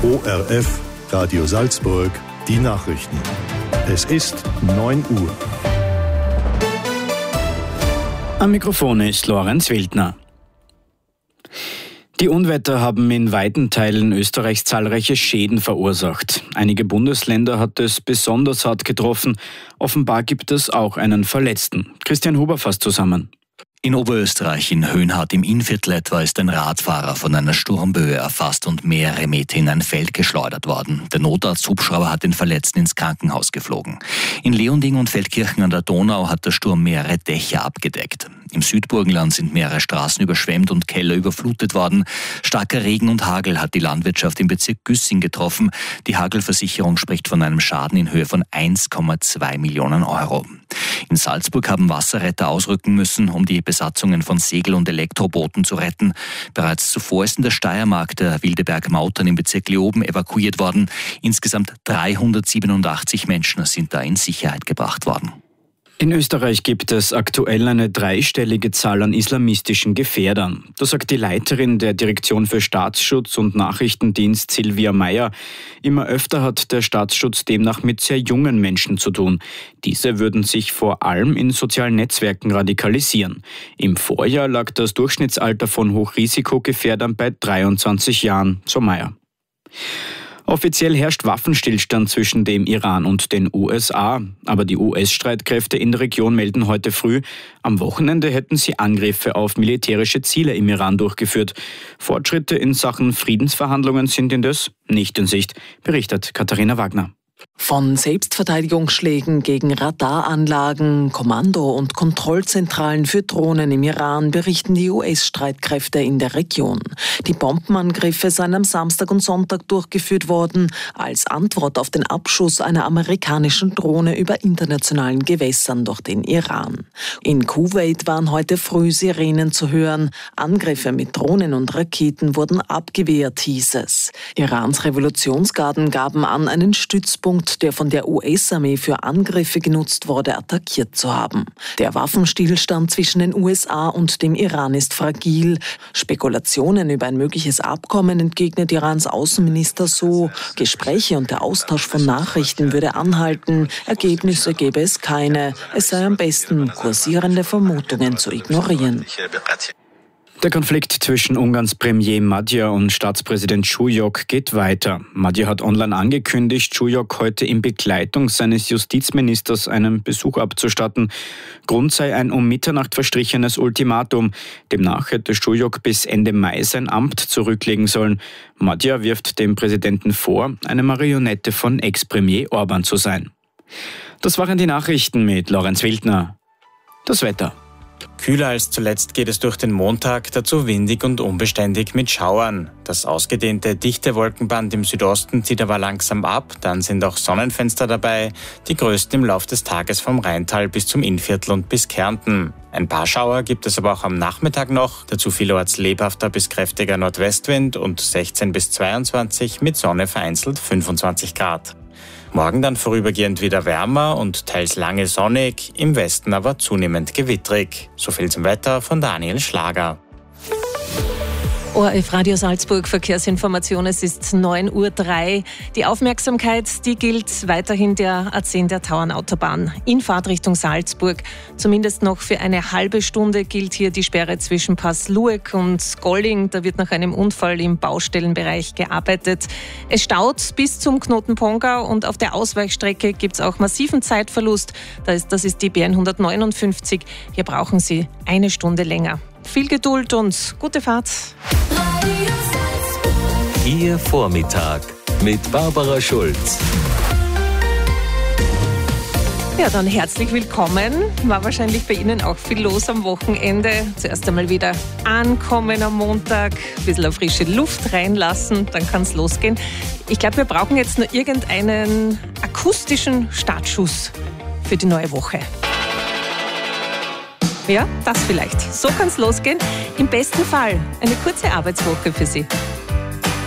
ORF, Radio Salzburg, die Nachrichten. Es ist 9 Uhr. Am Mikrofon ist Lorenz Wildner. Die Unwetter haben in weiten Teilen Österreichs zahlreiche Schäden verursacht. Einige Bundesländer hat es besonders hart getroffen. Offenbar gibt es auch einen Verletzten. Christian Huber fasst zusammen. In Oberösterreich, in Höhenhardt im Innviertel etwa, ist ein Radfahrer von einer Sturmböe erfasst und mehrere Meter in ein Feld geschleudert worden. Der Notarzthubschrauber hat den Verletzten ins Krankenhaus geflogen. In Leonding und Feldkirchen an der Donau hat der Sturm mehrere Dächer abgedeckt. Im Südburgenland sind mehrere Straßen überschwemmt und Keller überflutet worden. Starker Regen und Hagel hat die Landwirtschaft im Bezirk Güssing getroffen. Die Hagelversicherung spricht von einem Schaden in Höhe von 1,2 Millionen Euro. In Salzburg haben Wasserretter ausrücken müssen, um die Besatzungen von Segel- und Elektrobooten zu retten. Bereits zuvor ist in der Steiermark der Wildeberg-Mautern im Bezirk Leoben evakuiert worden. Insgesamt 387 Menschen sind da in Sicherheit gebracht worden. In Österreich gibt es aktuell eine dreistellige Zahl an islamistischen Gefährdern. Das sagt die Leiterin der Direktion für Staatsschutz und Nachrichtendienst Silvia Meyer. Immer öfter hat der Staatsschutz demnach mit sehr jungen Menschen zu tun. Diese würden sich vor allem in sozialen Netzwerken radikalisieren. Im Vorjahr lag das Durchschnittsalter von Hochrisikogefährdern bei 23 Jahren, so Meyer. Offiziell herrscht Waffenstillstand zwischen dem Iran und den USA. Aber die US-Streitkräfte in der Region melden heute früh, am Wochenende hätten sie Angriffe auf militärische Ziele im Iran durchgeführt. Fortschritte in Sachen Friedensverhandlungen sind indes nicht in Sicht, berichtet Katharina Wagner. Von Selbstverteidigungsschlägen gegen Radaranlagen, Kommando- und Kontrollzentralen für Drohnen im Iran berichten die US-Streitkräfte in der Region. Die Bombenangriffe seien am Samstag und Sonntag durchgeführt worden, als Antwort auf den Abschuss einer amerikanischen Drohne über internationalen Gewässern durch den Iran. In Kuwait waren heute früh Sirenen zu hören. Angriffe mit Drohnen und Raketen wurden abgewehrt, hieß es. Irans Revolutionsgarden gaben an, einen Stützpunkt, der von der US-Armee für Angriffe genutzt wurde, attackiert zu haben. Der Waffenstillstand zwischen den USA und dem Iran ist fragil. Spekulationen über ein mögliches Abkommen entgegnet Irans Außenminister so. Gespräche und der Austausch von Nachrichten würde anhalten. Ergebnisse gäbe es keine. Es sei am besten, kursierende Vermutungen zu ignorieren. Der Konflikt zwischen Ungarns Premier Magyar und Staatspräsident Čujok geht weiter. Magyar hat online angekündigt, Čujok heute in Begleitung seines Justizministers einen Besuch abzustatten. Grund sei ein um Mitternacht verstrichenes Ultimatum. Demnach hätte Čujok bis Ende Mai sein Amt zurücklegen sollen. Magyar wirft dem Präsidenten vor, eine Marionette von Ex-Premier Orban zu sein. Das waren die Nachrichten mit Lorenz Wildner. Das Wetter. Kühler als zuletzt geht es durch den Montag, dazu windig und unbeständig mit Schauern. Das ausgedehnte, dichte Wolkenband im Südosten zieht aber langsam ab, dann sind auch Sonnenfenster dabei, die größten im Lauf des Tages vom Rheintal bis zum Innviertel und bis Kärnten. Ein paar Schauer gibt es aber auch am Nachmittag noch, dazu vielerorts lebhafter bis kräftiger Nordwestwind und 16 bis 22, mit Sonne vereinzelt 25 Grad. Morgen dann vorübergehend wieder wärmer und teils lange sonnig, im Westen aber zunehmend gewittrig. So viel zum Wetter von Daniel Schlager. ORF Radio Salzburg Verkehrsinformation, es ist 9:03 Uhr. Die Aufmerksamkeit, die gilt weiterhin der A10 der Tauernautobahn in Fahrtrichtung Salzburg. Zumindest noch für eine halbe Stunde gilt hier die Sperre zwischen Pass-Lueck und Golling. Da wird nach einem Unfall im Baustellenbereich gearbeitet. Es staut bis zum Knoten Pongau und auf der Ausweichstrecke gibt es auch massiven Zeitverlust. Das ist die BN 159. Hier brauchen Sie eine Stunde länger. Viel Geduld und gute Fahrt. Ihr Vormittag mit Barbara Schulz. Ja, dann herzlich willkommen. War wahrscheinlich bei Ihnen auch viel los am Wochenende. Zuerst einmal wieder ankommen am Montag, ein bisschen frische Luft reinlassen, dann kann es losgehen. Ich glaube, wir brauchen jetzt nur irgendeinen akustischen Startschuss für die neue Woche. Ja, das vielleicht. So kann es losgehen. Im besten Fall eine kurze Arbeitswoche für Sie.